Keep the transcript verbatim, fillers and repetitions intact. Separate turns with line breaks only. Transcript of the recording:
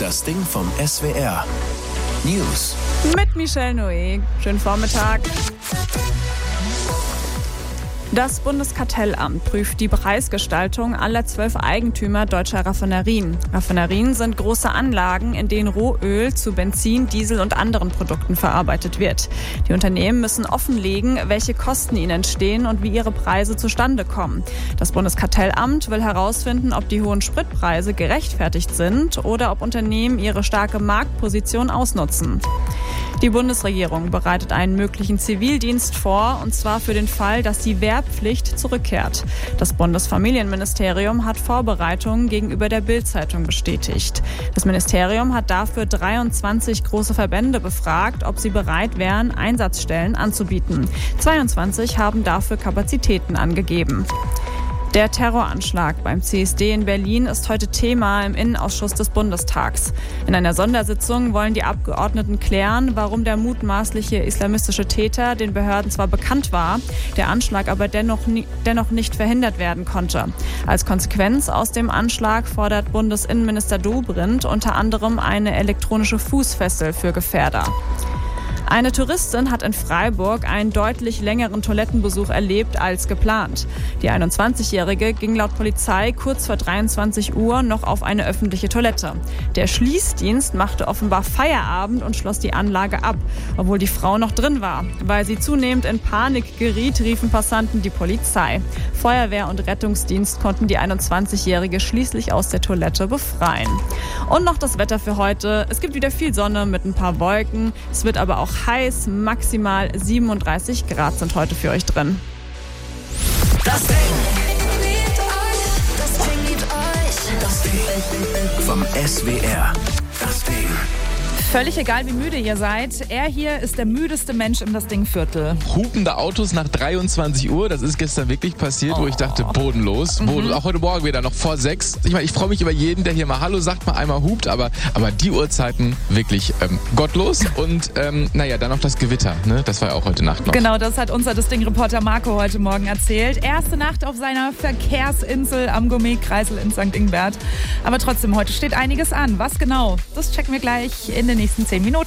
Das Ding vom S W R. News.
Mit Michelle Noé. Schönen Vormittag. Das Bundeskartellamt prüft die Preisgestaltung aller zwölf Eigentümer deutscher Raffinerien. Raffinerien sind große Anlagen, in denen Rohöl zu Benzin, Diesel und anderen Produkten verarbeitet wird. Die Unternehmen müssen offenlegen, welche Kosten ihnen entstehen und wie ihre Preise zustande kommen. Das Bundeskartellamt will herausfinden, ob die hohen Spritpreise gerechtfertigt sind oder ob Unternehmen ihre starke Marktposition ausnutzen. Die Bundesregierung bereitet einen möglichen Zivildienst vor, und zwar für den Fall, dass die Wehrpflicht zurückkehrt. Das Bundesfamilienministerium hat Vorbereitungen gegenüber der Bild-Zeitung bestätigt. Das Ministerium hat dafür dreiundzwanzig große Verbände befragt, ob sie bereit wären, Einsatzstellen anzubieten. zweiundzwanzig haben dafür Kapazitäten angegeben. Der Terroranschlag beim C S D in Berlin ist heute Thema im Innenausschuss des Bundestags. In einer Sondersitzung wollen die Abgeordneten klären, warum der mutmaßliche islamistische Täter den Behörden zwar bekannt war, der Anschlag aber dennoch, nie, dennoch nicht verhindert werden konnte. Als Konsequenz aus dem Anschlag fordert Bundesinnenminister Dobrindt unter anderem eine elektronische Fußfessel für Gefährder. Eine Touristin hat in Freiburg einen deutlich längeren Toilettenbesuch erlebt als geplant. Die einundzwanzigjährige ging laut Polizei kurz vor dreiundzwanzig Uhr noch auf eine öffentliche Toilette. Der Schließdienst machte offenbar Feierabend und schloss die Anlage ab, obwohl die Frau noch drin war. Weil sie zunehmend in Panik geriet, riefen Passanten die Polizei. Feuerwehr und Rettungsdienst konnten die einundzwanzigjährige schließlich aus der Toilette befreien. Und noch das Wetter für heute. Es gibt wieder viel Sonne mit ein paar Wolken. Es wird aber auch heiß, maximal siebenunddreißig Grad sind heute für euch drin.
Das Ding. Das Ding liebt euch. Das Ding vom S W R. Das Ding.
Völlig egal, wie müde ihr seid. Er hier ist der müdeste Mensch im Das Ding-Viertel.
Hupende Autos nach dreiundzwanzig Uhr, das ist gestern wirklich passiert, oh. wo ich dachte, bodenlos. Mhm. Auch heute Morgen wieder noch vor sechs. Ich meine, ich freue mich über jeden, der hier mal Hallo sagt, mal einmal hupt, aber, aber die Uhrzeiten wirklich ähm, gottlos. Und ähm, naja, dann noch das Gewitter, ne? Das war ja auch heute Nacht noch.
Genau, das hat unser Das Ding-Reporter Marco heute Morgen erzählt. Erste Nacht auf seiner Verkehrsinsel am Gourmet-Kreisel in Sankt Ingbert. Aber trotzdem, heute steht einiges an. Was genau? Das checken wir gleich in den nächsten zehn Minuten.